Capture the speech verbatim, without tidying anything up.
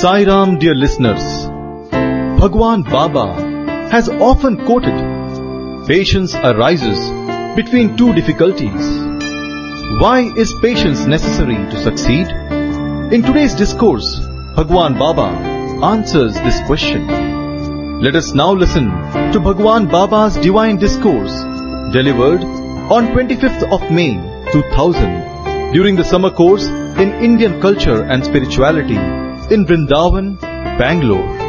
Sai Ram, dear listeners. Bhagwan Baba has often quoted, patience arises between two difficulties. Why is patience necessary to succeed? In today's discourse, Bhagwan Baba answers this question. Let us now listen to Bhagwan Baba's divine discourse delivered on twenty-fifth of May two thousand during the summer course in Indian culture and spirituality in Vrindavan, Bangalore.